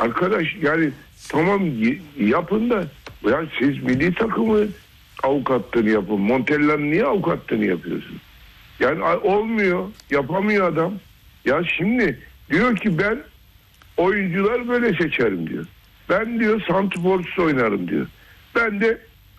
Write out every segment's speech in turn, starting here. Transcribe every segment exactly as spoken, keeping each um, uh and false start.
arkadaş yani tamam yapın da ya siz milli takımı avukatlığını yapın. Montella'nın niye avukatlığını yapıyorsun? Yani olmuyor. Yapamıyor adam. Ya şimdi diyor ki ben oyuncular böyle seçerim diyor. Ben diyor santrforsuz oynarım diyor. Ben de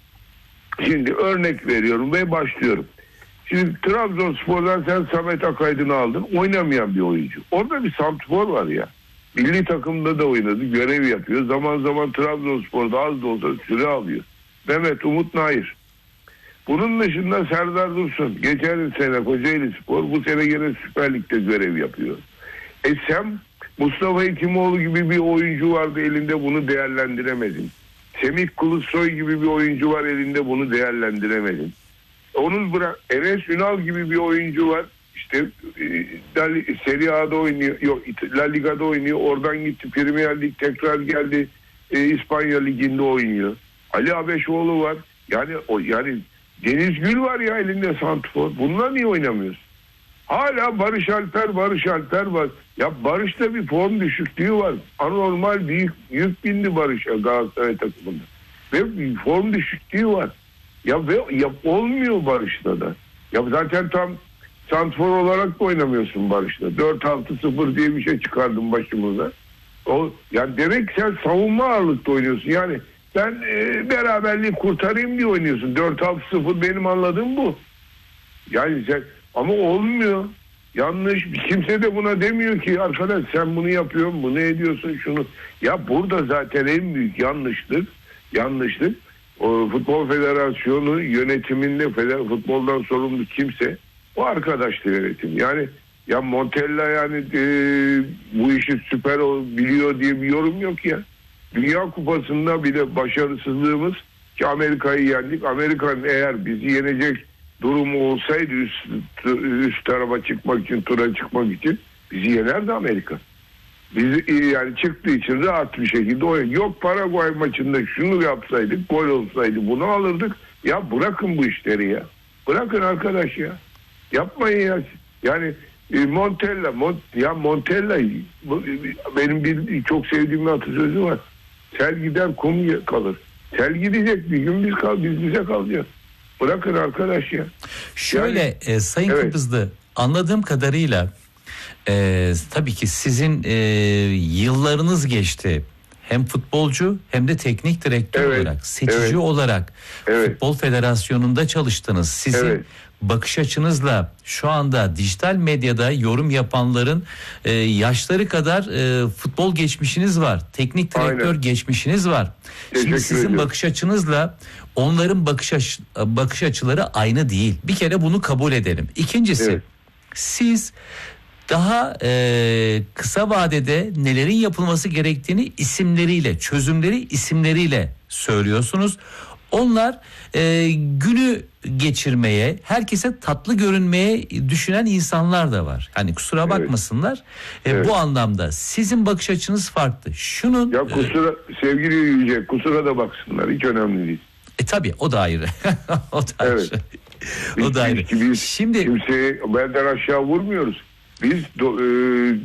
şimdi örnek veriyorum ve başlıyorum. Şimdi Trabzonspor'dan sen Samet Akaydın'ı aldın. Oynamayan bir oyuncu. Orada bir santrfor var ya. Milli takımda da oynadı. Görev yapıyor. Zaman zaman Trabzonspor'da az da olsa süre alıyor. Mehmet Umut Nair. Bunun dışında Serdar Dursun. Geçen sene Kocaeli Spor. Bu sene gene Süper Lig'de görev yapıyor. E sen Mustafa Hekimoğlu gibi bir oyuncu vardı elinde, bunu değerlendiremedin. Semih Kılıçsoy gibi bir oyuncu var elinde, bunu değerlendiremedin. Onun bırak Enes Ünal gibi bir oyuncu var. İşte e, Serie A'da oynuyor. Yok, La Liga'da oynuyor. Oradan gitti Premier Lig, tekrar geldi. E, İspanya Ligi'nde oynuyor. Ali Abeşoğlu var. Yani o yani Deniz Gül var ya elinde santrfor. Bunlar niye oynamıyorsun? Hala Barış Alper, Barış Alper var. Ya Barış'ta bir form düşüklüğü var. Anormal büyük yük bindi Barış'a Galatasaray takımında. Ve bir form düşüklüğü var. Ya ve ya olmuyor Barış'ta da. Ya zaten tam santrfor olarak da oynamıyorsun Barış'ta. dört altı sıfır diye bir şey çıkardın başımıza. O yani demek ki sen savunma ağırlıkta oynuyorsun. Yani ben e, beraberliği kurtarayım diye oynuyorsun. dört altı sıfır benim anladığım bu. Yani sen ama olmuyor. Yanlış. Kimse de buna demiyor ki arkadaş sen bunu yapıyorsun, bunu ediyorsun, şunu. Ya burada zaten en büyük yanlışlık, yanlışlık o Futbol Federasyonu yönetiminde feder, futboldan sorumlu kimse o arkadaşlı yönetim. Yani ya Montella yani e, bu işi süper biliyor diye bir yorum yok ya. Dünya Kupası'nda bile başarısızlığımız ki Amerika'yı yendik. Amerika'nın eğer bizi yenecek durumu olsaydı üst, üst tarafa çıkmak için, tura çıkmak için bizi yenerdi Amerika. Biz yani çıktığı için rahat bir şekilde oyun. Yok Paraguay maçında şunu yapsaydık, gol olsaydı bunu alırdık. Ya bırakın bu işleri ya. Bırakın arkadaş ya. Yapmayın ya. Yani e, Montella, Mont, ya Montella benim bir çok sevdiğim bir atasözü var. Sel gider kum kalır. Sel gidecek bir gün biz kal, biz bize kalacağız. Bırakın arkadaş ya. Şöyle yani, e, Sayın evet. Kıbrıslı, anladığım kadarıyla e, tabii ki sizin e, yıllarınız geçti. Hem futbolcu hem de teknik direktör evet. olarak, seçici evet. olarak evet. Futbol Federasyonu'nda çalıştınız. Sizin evet. bakış açınızla şu anda dijital medyada yorum yapanların e, yaşları kadar e, futbol geçmişiniz var. Teknik direktör Aynen. geçmişiniz var. Teşekkür Şimdi sizin ediyorum. bakış açınızla onların bakış aç- bakış açıları aynı değil. Bir kere bunu kabul edelim. İkincisi evet. siz daha e, kısa vadede nelerin yapılması gerektiğini isimleriyle, çözümleri isimleriyle söylüyorsunuz. Onlar e, günü geçirmeye, herkese tatlı görünmeye düşünen insanlar da var. Hani kusura bakmasınlar. Evet. E, evet. Bu anlamda sizin bakış açınız farklı. Şunun ya kusura e, sevgili Yüce, kusura da baksınlar. Hiç önemli değil. E tabii o da ayrı. o da ayrı. Evet. o biz, da ayrı. Biz, Şimdi kimseyi belden aşağı vurmuyoruz. Biz do, e,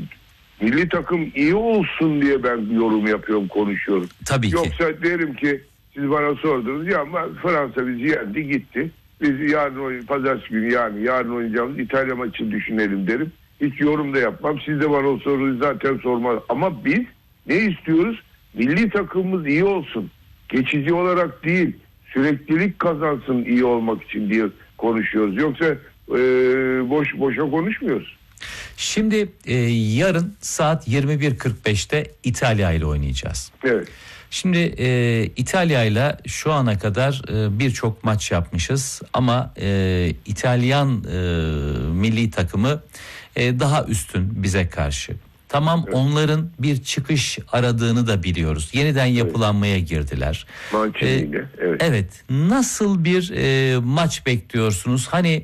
milli takım iyi olsun diye ben yorum yapıyorum, konuşuyorum. Tabii ki. Yoksa derim ki siz bana sordunuz ya ama Fransa bizi yendi gitti. Biz yarın oyn- pazartesi günü yani yarın oynayacağımız İtalya maçını düşünelim derim. Hiç yorum da yapmam. Siz de bana o soruyu zaten sormaz. Ama biz ne istiyoruz? Milli takımımız iyi olsun. Geçici olarak değil, süreklilik kazansın iyi olmak için diye konuşuyoruz. Yoksa e, boş boşa konuşmuyoruz. Şimdi e, yarın saat yirmi bir kırk beşte İtalya ile oynayacağız. Evet. Şimdi e, İtalya ile şu ana kadar e, birçok maç yapmışız ama e, İtalyan e, milli takımı e, daha üstün bize karşı. Tamam evet. onların bir çıkış aradığını da biliyoruz. Yeniden yapılanmaya evet. girdiler. Mancini'yle ee, evet. Evet. Nasıl bir e, maç bekliyorsunuz? Hani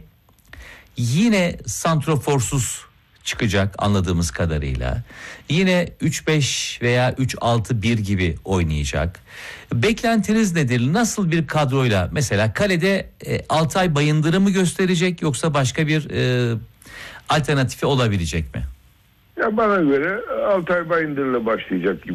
yine santroforsuz çıkacak anladığımız kadarıyla. Yine üç beş veya üç altı bir gibi oynayacak. Beklentiniz nedir? Nasıl bir kadroyla? Mesela kalede e, Altay Bayındır'ı mı gösterecek yoksa başka bir e, alternatifi olabilecek mi? Ya bana göre Altay Bayındır'la başlayacak gibi.